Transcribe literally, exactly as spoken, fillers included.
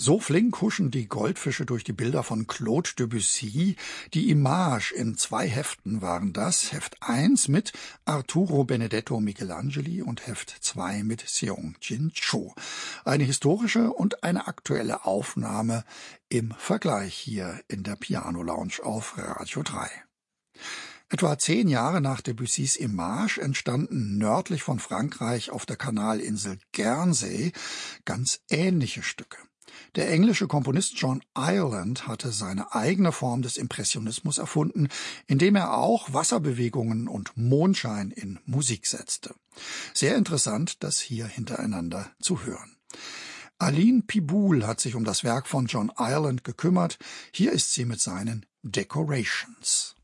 So flink huschen die Goldfische durch die Bilder von Claude Debussy. Die Image in zwei Heften waren das. Heft eins mit Arturo Benedetto Michelangeli und Heft zwei mit Seong Jin Cho. Eine historische und eine aktuelle Aufnahme im Vergleich hier in der Piano Lounge auf Radio drei. Etwa zehn Jahre nach Debussys Image entstanden nördlich von Frankreich auf der Kanalinsel Guernsey ganz ähnliche Stücke. Der englische Komponist John Ireland hatte seine eigene Form des Impressionismus erfunden, indem er auch Wasserbewegungen und Mondschein in Musik setzte. Sehr interessant, das hier hintereinander zu hören. Aline Piboul hat sich um das Werk von John Ireland gekümmert. Hier ist sie mit seinen Decorations.